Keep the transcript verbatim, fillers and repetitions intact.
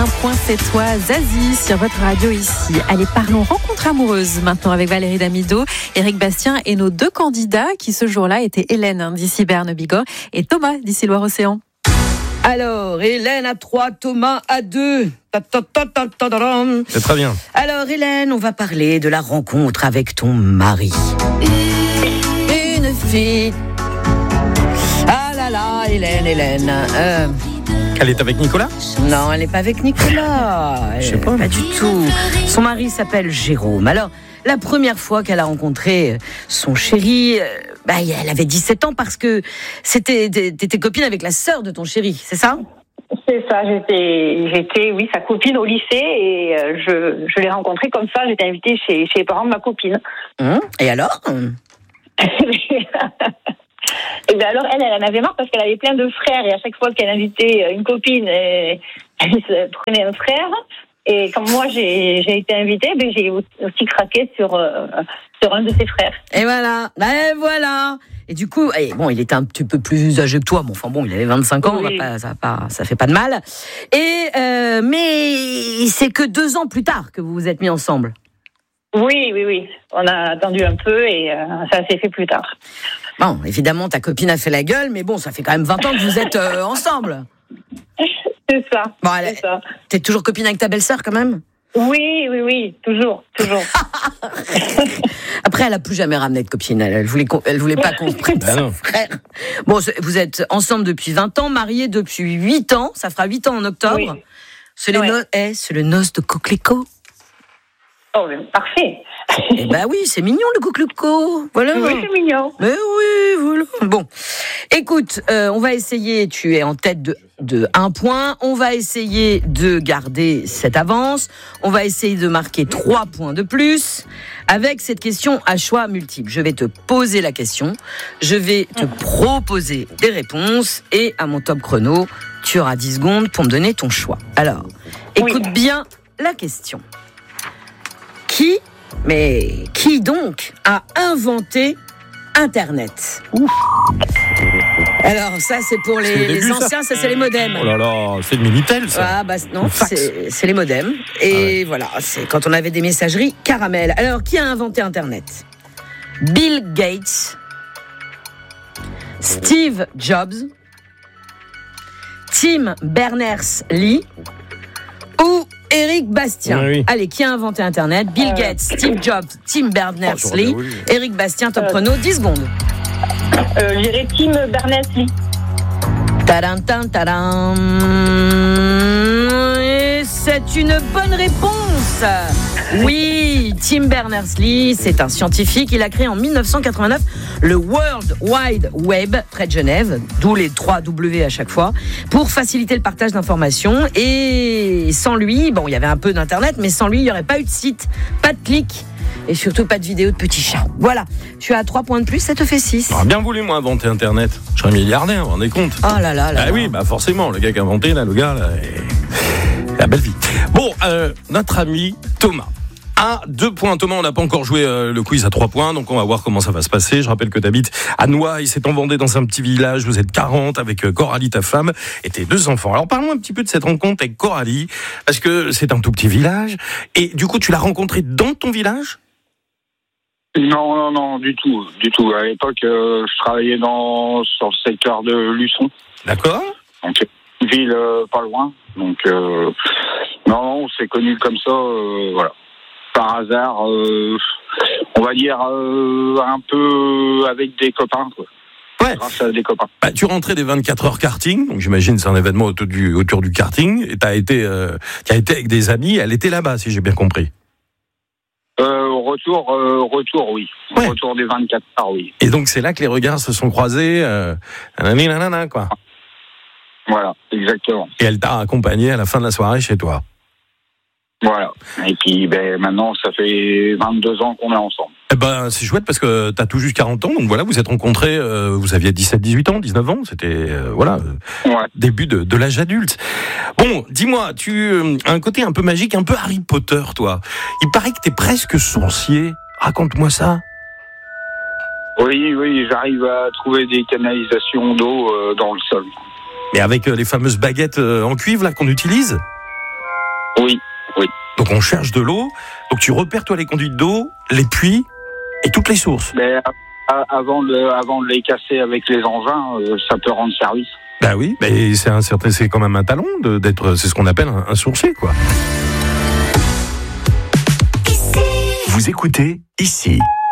Un point, c'est toi, Zazie, sur votre radio ici. Allez, parlons rencontre amoureuse maintenant avec Valérie Damido, Éric Bastien et nos deux candidats qui ce jour-là étaient Hélène d'ici Berne-Bigorre et Thomas d'ici Loire-Océan. Alors, Hélène à trois, Thomas à deux. C'est très bien. Alors, Hélène, on va parler de la rencontre avec ton mari. Une fille. Ah là là, Hélène, Hélène. Euh... Elle est avec Nicolas ? Non, elle n'est pas avec Nicolas. Je sais pas. Pas du tout. Son mari s'appelle Jérôme. Alors, la première fois qu'elle a rencontré son chéri, bah, elle avait dix-sept ans parce que c'était, t'étais copine avec la sœur de ton chéri, c'est ça ? C'est ça, j'étais, j'étais, oui, sa copine au lycée et je, je l'ai rencontrée comme ça, j'étais invitée chez, chez les parents de ma copine. Hum, et alors ? Et bien alors, elle, elle en avait marre parce qu'elle avait plein de frères et à chaque fois qu'elle invitait une copine, elle, elle se prenait un frère. Et comme moi, j'ai, j'ai été invitée, ben j'ai aussi craqué sur, euh, sur un de ses frères. Et voilà, et voilà. Et du coup, et bon, il était un petit peu plus âgé que toi, bon, enfin bon, il avait vingt-cinq ans, oui. on va pas, ça, va pas, ça fait pas de mal. Et euh, mais c'est que deux ans plus tard que vous vous êtes mis ensemble. Oui, oui, oui. On a attendu un peu et euh, ça s'est fait plus tard. Bon, évidemment, ta copine a fait la gueule, mais bon, ça fait quand même vingt ans que vous êtes euh, ensemble. C'est ça. Bon, elle, c'est ça. T'es toujours copine avec ta belle-sœur quand même ? Oui, oui, oui, toujours, toujours. Après, elle a plus jamais ramené de copine. Elle, elle voulait, elle voulait pas qu'on prenne ben son frère. Bon, vous êtes ensemble depuis vingt ans, mariés depuis huit ans. Ça fera huit ans en octobre. Oui. C'est, les ouais. no- eh, c'est le noce de coquelicot. Oh, mais parfait. Eh ben oui, c'est mignon le coquelicot. Voilà. Oui, c'est mignon. Mais oui, voilà. Bon, écoute, euh, on va essayer. Tu es en tête de de un point. On va essayer de garder cette avance. On va essayer de marquer trois points de plus avec cette question à choix multiple. Je vais te poser la question. Je vais te proposer des réponses et à mon top chrono, tu auras dix secondes pour me donner ton choix. Alors, écoute oui. bien la question. Qui, mais qui donc a inventé Internet ? Ouf. Alors ça c'est pour les, c'est début, les anciens, ça. ça c'est les modems. Oh là là, c'est le Minitel ça. Ah bah non, c'est, c'est les modems. Et ah ouais. voilà, c'est quand on avait des messageries caramel. Alors qui a inventé Internet ? Bill Gates, Steve Jobs, Tim Berners-Lee ou Éric Bastien. Oui, oui. Allez, qui a inventé Internet ? Bill euh... Gates, Steve Jobs, Tim Berners-Lee, oh, oui. Éric Bastien, top euh... chrono, dix secondes. Euh, j'irai Tim Berners-Lee. Tadam, tadam, tadam. Et c'est une bonne réponse. Oui, Tim Berners-Lee, c'est un scientifique. Il a créé en dix-neuf cent quatre-vingt-neuf le World Wide Web près de Genève, d'où les trois W à chaque fois, pour faciliter le partage d'informations. Et sans lui, bon, il y avait un peu d'internet, mais sans lui, il n'y aurait pas eu de site, pas de clics. Et surtout pas de vidéos de petits chats. Voilà, tu as trois points de plus, ça te fait six. J'aurais bien voulu, moi, inventer Internet. Je serais milliardaire, vous vous rendez compte ? Oh là là là. Ah là. oui, bah forcément, le gars qui a inventé, là, le gars, là, est... la belle vie. Bon, euh, notre ami Thomas. À deux points, Thomas, on n'a pas encore joué euh, le quiz à trois points, donc on va voir comment ça va se passer. Je rappelle que tu habites à Noailles, c'est en Vendée, dans un petit village. Vous êtes quarante avec euh, Coralie, ta femme, et tes deux enfants. Alors parlons un petit peu de cette rencontre avec Coralie, parce que c'est un tout petit village. Et du coup, tu l'as rencontrée dans ton village ? Non, non, non, du tout, du tout. À l'époque, euh, je travaillais dans sur le secteur de Luçon. D'accord. Donc, ville euh, pas loin. Donc, euh, non, on s'est connus comme ça, euh, voilà. Par hasard, euh, on va dire euh, un peu avec des copains, quoi. Ouais. Grâce à des copains. Bah, tu rentrais des vingt-quatre heures karting, donc j'imagine c'est un événement autour du, autour du karting, et t'as été, euh, t'as été avec des amis, elle était là-bas, si j'ai bien compris. Euh, retour, euh, retour, oui. Ouais. Retour des vingt-quatre heures, oui. Et donc c'est là que les regards se sont croisés, euh, nanani, nanana, quoi. Voilà, exactement. Et elle t'a accompagné à la fin de la soirée chez toi. Voilà. Et puis, ben, maintenant, ça fait vingt-deux ans qu'on est ensemble. Eh ben, c'est chouette parce que t'as tout juste quarante ans, donc voilà, vous êtes rencontrés, euh, vous aviez dix-sept, dix-huit ans, dix-neuf ans, c'était, euh, voilà, ouais. début de, de l'âge adulte. Bon, dis-moi, tu euh, as un côté un peu magique, un peu Harry Potter, toi. Il paraît que t'es presque sourcier. Raconte-moi ça. Oui, oui, j'arrive à trouver des canalisations d'eau euh, dans le sol. Mais avec euh, les fameuses baguettes euh, en cuivre, là, qu'on utilise ? Oui, oui. Donc on cherche de l'eau. Donc tu repères toi les conduites d'eau, les puits et toutes les sources. Mais euh, avant de, avant de les casser avec les engins, euh, ça peut rendre service. Bah oui, mais c'est un certain, c'est quand même un talent de, d'être, c'est ce qu'on appelle un, un sourcier, quoi. Vous écoutez ici.